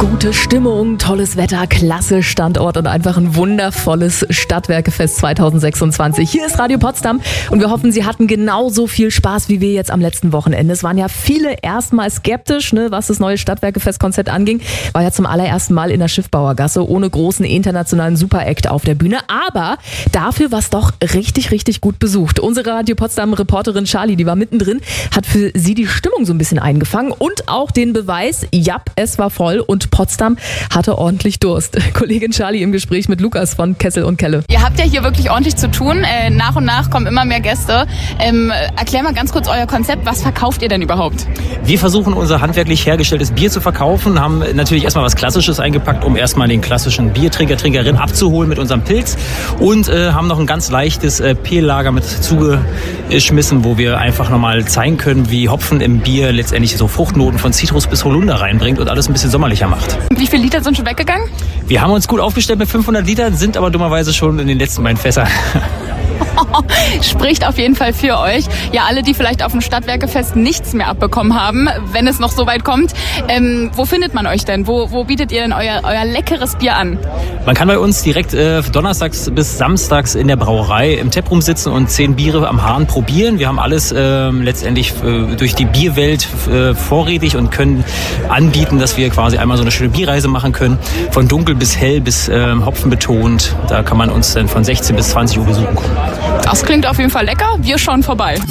Gute Stimmung, tolles Wetter, klasse Standort und einfach ein wundervolles Stadtwerkefest 2026. Hier ist Radio Potsdam und wir hoffen, Sie hatten genauso viel Spaß wie wir jetzt am letzten Wochenende. Es waren ja viele erstmal skeptisch, was das neue Stadtwerkefest-Konzert anging. War ja zum allerersten Mal in der Schiffbauergasse ohne großen internationalen Super-Act auf der Bühne. Aber dafür war es doch richtig, richtig gut besucht. Unsere Radio Potsdam-Reporterin Charlie, die war mittendrin, hat für Sie die Stimmung so ein bisschen eingefangen und auch den Beweis, es war voll und Potsdam hatte ordentlich Durst. Kollegin Charlie im Gespräch mit Lukas von Kessel und Kelle. Ihr habt ja hier wirklich ordentlich zu tun. Nach und nach kommen immer mehr Gäste. Erklär mal ganz kurz euer Konzept. Was verkauft ihr denn überhaupt? Wir versuchen unser handwerklich hergestelltes Bier zu verkaufen, haben natürlich erstmal was Klassisches eingepackt, um erstmal den klassischen Biertrinker, Trinkerin abzuholen mit unserem Pilz und haben noch ein ganz leichtes P-Lager mit zugeschmissen, wo wir einfach nochmal zeigen können, wie Hopfen im Bier letztendlich so Fruchtnoten von Zitrus bis Holunder reinbringt und alles ein bisschen sommerlicher macht. Wie viele Liter sind schon weggegangen? Wir haben uns gut aufgestellt mit 500 Litern, sind aber dummerweise schon in den letzten beiden Fässern. Spricht auf jeden Fall für euch. Ja, alle, die vielleicht auf dem Stadtwerkefest nichts mehr abbekommen haben, wenn es noch so weit kommt. Wo findet man euch denn? Wo bietet ihr denn euer leckeres Bier an? Man kann bei uns direkt donnerstags bis samstags in der Brauerei im Taproom sitzen und 10 Biere am Hahn probieren. Wir haben alles letztendlich durch die Bierwelt vorrätig und können anbieten, dass wir quasi einmal so eine schöne Bierreise machen können. Von dunkel bis hell bis Hopfen betont. Da kann man uns dann von 16 bis 20 Uhr besuchen kommen. Das klingt auf jeden Fall lecker. Wir schauen vorbei.